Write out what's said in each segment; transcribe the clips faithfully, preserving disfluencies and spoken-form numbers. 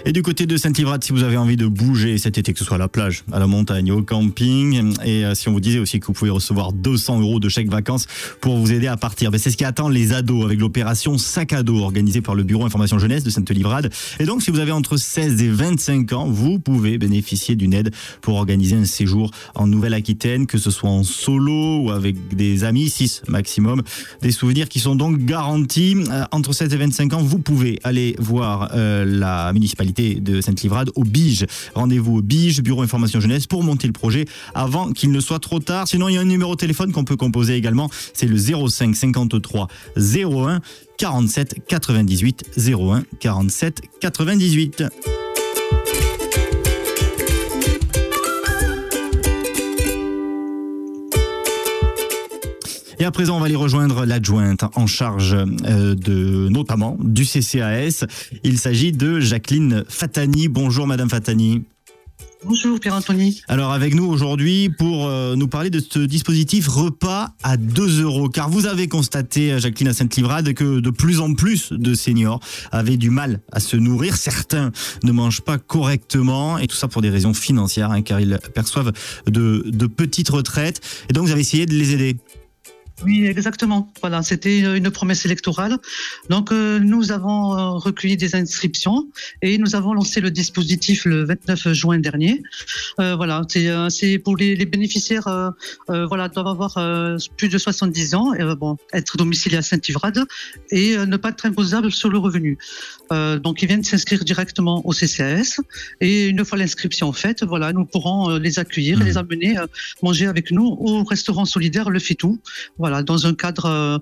Et du côté de Sainte-Livrade, si vous avez envie de bouger cet été, que ce soit à la plage, à la montagne, au camping, et euh, si on vous disait aussi que vous pouvez recevoir deux cents euros de chèque vacances pour vous aider à partir, ben, c'est ce qui attend les ados avec l'opération Sac à dos organisée par le Bureau Information Jeunesse de Sainte-Livrade. Et donc, si vous avez entre seize et vingt-cinq ans, vous pouvez bénéficier d'une aide pour organiser un séjour en Nouvelle-Aquitaine, que ce soit en solo ou avec des amis, six maximum. Des souvenirs qui sont donc garantis. Euh, entre seize et vingt-cinq ans, vous pouvez aller voir euh, la municipalité de Sainte-Livrade au Bige. Rendez-vous au Bige, Bureau Information Jeunesse, pour monter le projet avant qu'il ne soit trop tard. Sinon, il y a un numéro de téléphone qu'on peut composer également. C'est le zéro cinq cinquante-trois zéro un quarante-sept quatre-vingt-dix-huit. zéro un quarante-sept quatre-vingt-dix-huit. Et à présent, on va aller rejoindre l'adjointe en charge euh, de, notamment du C C A S. Il s'agit de Jacqueline Fatani. Bonjour Madame Fatani. Bonjour Pierre-Anthony. Alors avec nous aujourd'hui pour euh, nous parler de ce dispositif repas à deux euros. Car vous avez constaté, Jacqueline, à Sainte-Livrade, que de plus en plus de seniors avaient du mal à se nourrir. Certains ne mangent pas correctement et tout ça pour des raisons financières, hein, car ils perçoivent de, de petites retraites. Et donc vous avez essayé de les aider. Oui, exactement. Voilà, c'était une promesse électorale. Donc, euh, nous avons euh, recueilli des inscriptions et nous avons lancé le dispositif le vingt-neuf juin dernier. Euh, voilà, c'est, euh, c'est pour les, les bénéficiaires, euh, euh, voilà, doivent avoir euh, plus de soixante-dix ans, et, euh, bon, être domiciliés à Sainte-Livrade et euh, ne pas être imposables sur le revenu. Euh, donc, ils viennent s'inscrire directement au C C A S et une fois l'inscription faite, voilà, nous pourrons euh, les accueillir mmh. et les amener euh, manger avec nous au restaurant solidaire Le Fétou. Voilà. Voilà, dans un cadre euh,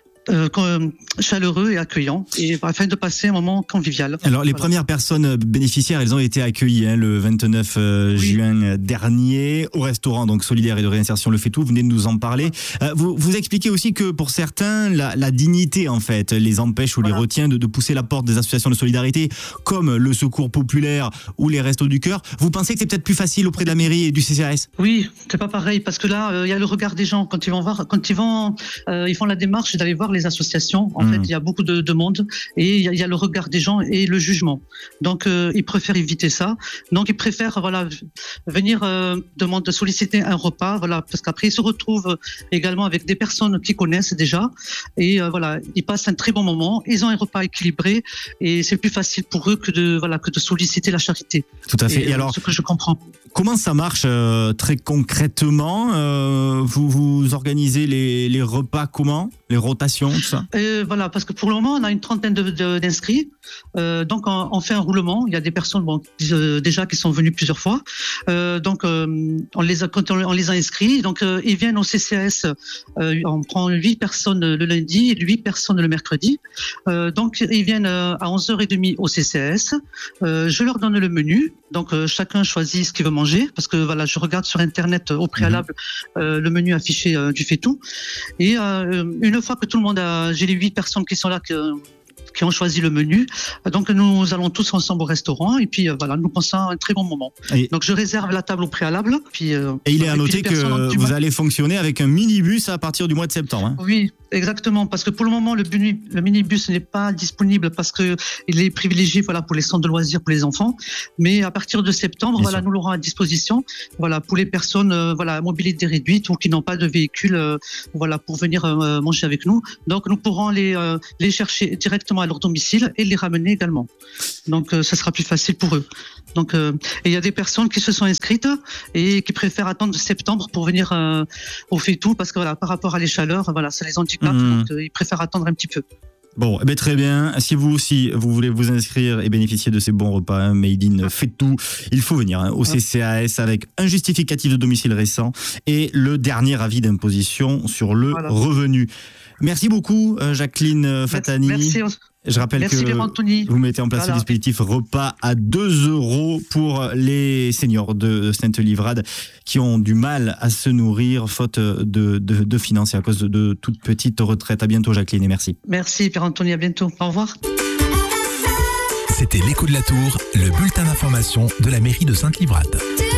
euh, chaleureux et accueillant, et afin de passer un moment convivial. Alors, les voilà. premières personnes bénéficiaires, elles ont été accueillies hein, le vingt-neuf euh, oui. juin dernier au restaurant donc solidaire et de réinsertion Le Fétou. Vous venez de nous en parler. Euh, vous, vous expliquez aussi que pour certains, la, la dignité en fait les empêche ou voilà. les retient de, de pousser la porte des associations de solidarité comme le Secours Populaire ou les Restos du Cœur. Vous pensez que c'est peut-être plus facile auprès de la mairie et du C C A S ? Oui, c'est pas pareil parce que là, il euh, y a le regard des gens quand ils vont voir, quand ils vont, euh, ils font la démarche d'aller voir les associations. En mmh. fait, il y a beaucoup de, de monde et il y, y a le regard des gens et le jugement. Donc, euh, ils préfèrent éviter ça. Donc, ils préfèrent voilà venir euh, demander, solliciter un repas, voilà, parce qu'après ils se retrouvent également avec des personnes qu'ils connaissent déjà et euh, voilà, ils passent un très bon moment. Ils ont un repas équilibré et c'est plus facile pour eux que de voilà que de solliciter la charité. Tout à fait. Et, et alors, ce que je comprends. Comment ça marche euh, très concrètement euh, vous, vous organisez les, les repas comment ? Les rotations, tout ça ? euh, Voilà, parce que pour le moment, on a une trentaine de, de, d'inscrits. Euh, donc, on, on fait un roulement. Il y a des personnes bon, euh, déjà qui sont venues plusieurs fois. Euh, donc, euh, on, les a, quand on, on les a inscrits. Donc, euh, ils viennent au C C A S. Euh, on prend huit personnes le lundi et huit personnes le mercredi. Euh, donc, ils viennent à onze heures trente au C C A S. Euh, je leur donne le menu. Donc, euh, chacun choisit ce qu'il veut manger. Parce que voilà, je regarde sur Internet au préalable mmh. euh, le menu affiché euh, du Fétou. Et euh, une fois que tout le monde a, j'ai les huit personnes qui sont là, que, qui ont choisi le menu. Donc, nous allons tous ensemble au restaurant et puis euh, voilà, nous passons un très bon moment. Et donc, je réserve la table au préalable. Puis, euh, et il est à noter que vous allez fonctionner avec un minibus à partir du mois de septembre. Hein. Oui, exactement, parce que pour le moment, le, le minibus n'est pas disponible parce que il est privilégié voilà, pour les centres de loisirs pour les enfants. Mais à partir de septembre, voilà, nous l'aurons à disposition voilà, pour les personnes euh, voilà, à mobilité réduite ou qui n'ont pas de véhicule euh, voilà, pour venir euh, manger avec nous. Donc, nous pourrons les, euh, les chercher directement à leur domicile et les ramener également. Donc, euh, ça sera plus facile pour eux. Donc, euh, et il y a des personnes qui se sont inscrites et qui préfèrent attendre septembre pour venir euh, au Fétou parce que voilà, par rapport à les chaleurs, voilà, ça les handicape, mmh. donc euh, ils préfèrent attendre un petit peu. Bon, eh bien, très bien. Si vous aussi, vous voulez vous inscrire et bénéficier de ces bons repas, hein, Made in Fétou, il faut venir hein, au C C A S avec un justificatif de domicile récent et le dernier avis d'imposition sur le voilà. revenu. Merci beaucoup, Jacqueline Fatani. Merci. Je rappelle Merci que vous mettez en place voilà. ce dispositif repas à deux euros pour les seniors de Sainte-Livrade qui ont du mal à se nourrir faute de, de, de finances et à cause de, de toute petite retraite. À bientôt, Jacqueline, et merci. Merci, Pierre-Anthony, à bientôt. Au revoir. C'était l'Écho de la Tour, le bulletin d'information de la mairie de Sainte-Livrade.